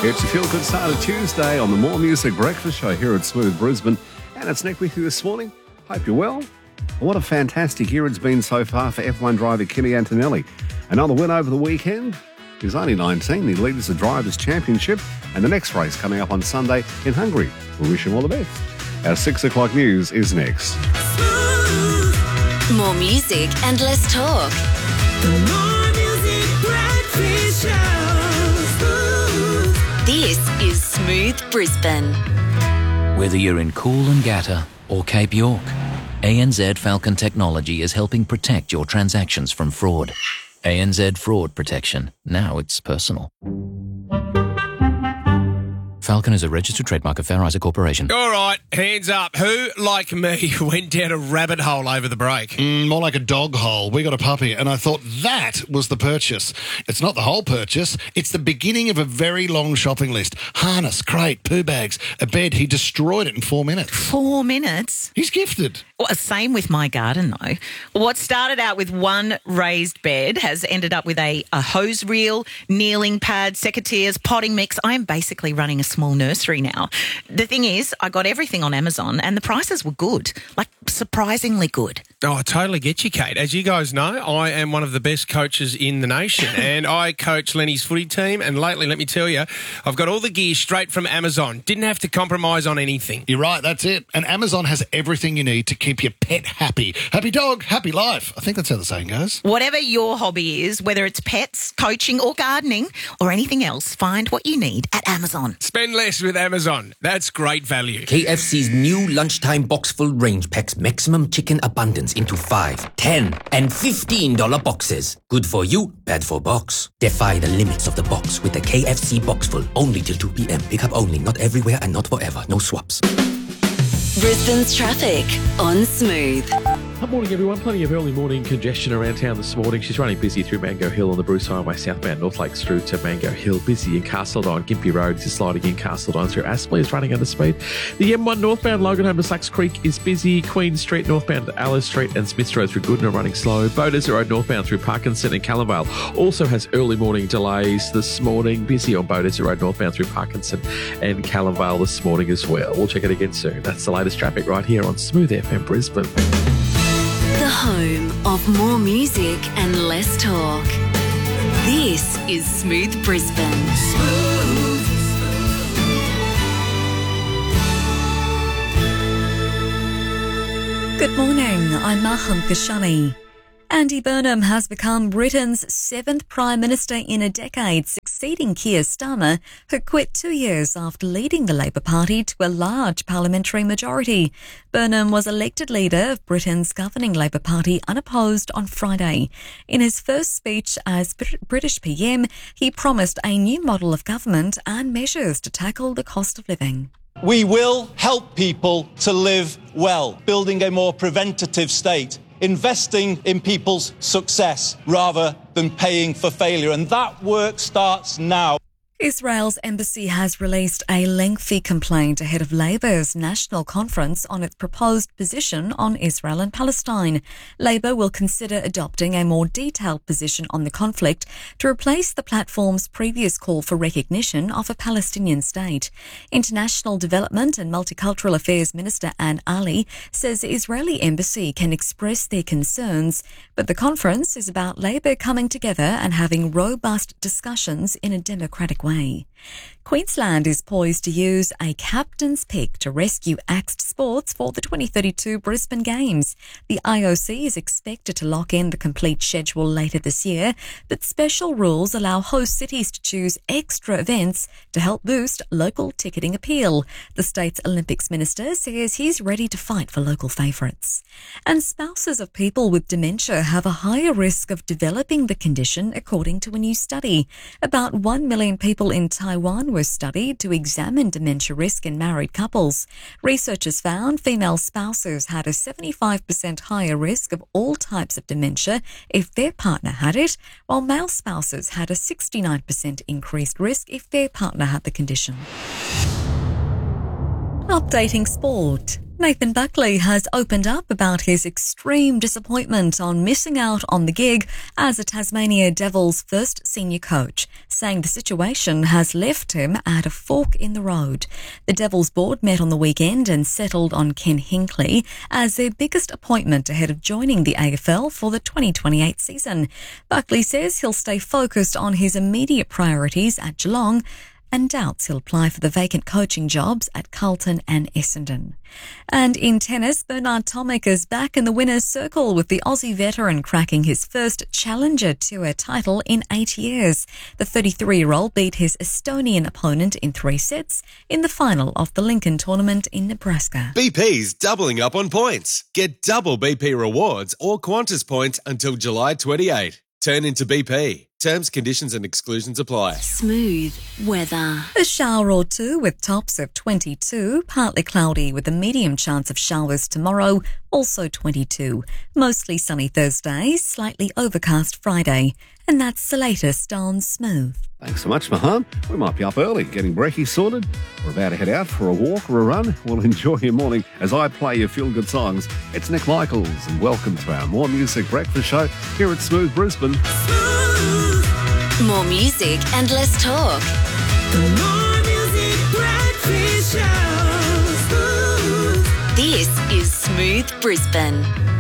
It's a feel-good start of Tuesday on the More Music Breakfast Show here at Smooth Brisbane. And it's Nick with you this morning. Hope you're well. What a fantastic year it's been so far for F1 driver Kimi Antonelli. Another win over the weekend. He's only 19. He leads the Drivers' Championship and the next race coming up on Sunday in Hungary. We wish him all the best. Our 6 o'clock news is next. More music and less talk. The More Music Breakfast Show. This is Smooth Brisbane. Whether you're in Coolangatta or Cape York, ANZ Falcon Technology is helping protect your transactions from fraud. ANZ Fraud Protection. Now it's personal. Falcon is a registered trademark of Fair Isaac Corporation. All right, hands up. Who, like me, went down a rabbit hole over the break? More like a dog hole. We got a puppy, and I thought that was the purchase. It's not the whole purchase. It's the beginning of a very long shopping list. Harness, crate, poo bags, a bed. He destroyed it in 4 minutes. 4 minutes? He's gifted. Well, same with my garden, though. What started out with one raised bed has ended up with a hose reel, kneeling pad, secateurs, potting mix. I am basically running a small nursery now. The thing is, I got everything on Amazon and the prices were good, like surprisingly good. Oh, I totally get you, Kate. As you guys know, I am one of the best coaches in the nation and I coach Lenny's footy team, and lately, let me tell you, I've got all the gear straight from Amazon. Didn't have to compromise on anything. You're right, that's it. And Amazon has everything you need to keep your pet happy. Happy dog, happy life. I think that's how the saying goes. Whatever your hobby is, whether it's pets, coaching or gardening or anything else, find what you need at Amazon. Spend less with Amazon. That's great value. KFC's new lunchtime box full range packs maximum chicken abundance into 5, 10 and $15 boxes. Good for you, bad for box. Defy the limits of the box with the KFC box full. Only till 2 p.m. Pick up only, not everywhere and not forever. No swaps. Brisbane's traffic on Smooth. Good morning, everyone. Plenty of early morning congestion around town this morning. She's running busy through Mango Hill on the Bruce Highway southbound North Lakes through to Mango Hill. Busy in Castledine. Gympie Road is sliding in Castledine through Aspley. Is running under speed. The M1 northbound Logan home to Slacks Creek is busy. Queen Street northbound to Alice Street and Smiths Road through Goodna running slow. Beaudesert Road northbound through Parkinson and Callanvale also has early morning delays this morning. Busy on Beaudesert Road northbound through Parkinson and Callanvale this morning as well. We'll check it again soon. That's the latest traffic right here on Smooth FM Brisbane. The home of more music and less talk. This is Smooth Brisbane. Good morning, I'm Maham Kashani. Andy Burnham has become Britain's 7th Prime Minister in a decade, succeeding Keir Starmer, who quit 2 years after leading the Labour Party to a large parliamentary majority. Burnham was elected leader of Britain's governing Labour Party unopposed on Friday. In his first speech as British PM, he promised a new model of government and measures to tackle the cost of living. We will help people to live well, building a more preventative state, investing in people's success rather than paying for failure. And that work starts now. Israel's embassy has released a lengthy complaint ahead of Labour's national conference on its proposed position on Israel and Palestine. Labour will consider adopting a more detailed position on the conflict to replace the platform's previous call for recognition of a Palestinian state. International Development and Multicultural Affairs Minister Anne Ali says the Israeli embassy can express their concerns, but the conference is about Labour coming together and having robust discussions in a democratic way. Queensland is poised to use a captain's pick to rescue axed sports for the 2032 Brisbane Games. The IOC is expected to lock in the complete schedule later this year, but special rules allow host cities to choose extra events to help boost local ticketing appeal. The state's Olympics minister says he's ready to fight for local favourites. And spouses of people with dementia have a higher risk of developing the condition, according to a new study. About 1 million people in Taiwan were studied to examine dementia risk in married couples. Researchers found female spouses had a 75% higher risk of all types of dementia if their partner had it, while male spouses had a 69% increased risk if their partner had the condition. Updating sport. Nathan Buckley has opened up about his extreme disappointment on missing out on the gig as a Tasmania Devils first senior coach, saying the situation has left him at a fork in the road. The Devils board met on the weekend and settled on Ken Hinkley as their biggest appointment ahead of joining the AFL for the 2028 season. Buckley says he'll stay focused on his immediate priorities at Geelong and doubts he'll apply for the vacant coaching jobs at Carlton and Essendon. And in tennis, Bernard Tomic is back in the winner's circle with the Aussie veteran cracking his first Challenger Tour title in 8 years. The 33-year-old beat his Estonian opponent in 3 sets in the final of the Lincoln tournament in Nebraska. BP's doubling up on points. Get double BP rewards or Qantas points until July 28. Turn into BP. Terms, conditions and exclusions apply. Smooth weather. A shower or two with tops of 22, partly cloudy with a medium chance of showers tomorrow, also 22. Mostly sunny Thursday, slightly overcast Friday. And that's the latest on Smooth. Thanks so much, Mahan. We might be up early, getting brekkie sorted. We're about to head out for a walk or a run. We'll enjoy your morning as I play your feel-good songs. It's Nick Michaels, and welcome to our More Music Breakfast Show here at Smooth Brisbane. More music and less talk. The More Music Breakfast Show. This is Smooth Brisbane.